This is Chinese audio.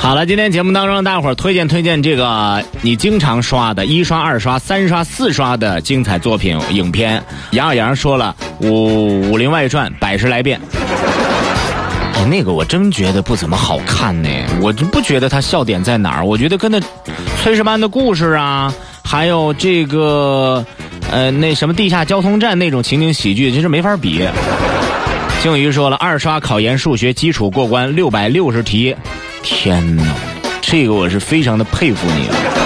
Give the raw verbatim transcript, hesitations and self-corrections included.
好了，今天节目当中大伙儿推荐推荐这个你经常刷的一刷二刷三刷四刷的精彩作品影片。杨小杨说了《武武林外传》百十来遍，哎，那个我真觉得不怎么好看呢，我就不觉得他笑点在哪儿，我觉得跟那炊事班的故事啊，还有这个呃那什么地下交通站那种情景喜剧，其实没法比。静瑜说了，二刷考研数学基础过关六百六十题，天哪，这个我是非常的佩服你啊。